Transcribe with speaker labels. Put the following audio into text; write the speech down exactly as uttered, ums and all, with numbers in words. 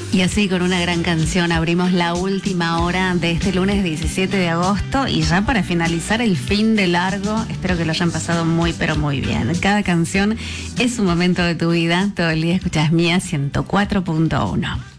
Speaker 1: Y así, con una gran canción, abrimos la última hora de este lunes diecisiete de agosto y ya para finalizar el fin de largo, espero que lo hayan pasado muy, pero muy bien. Cada canción es un momento de tu vida. Todo el día escuchas Mía ciento cuatro punto uno.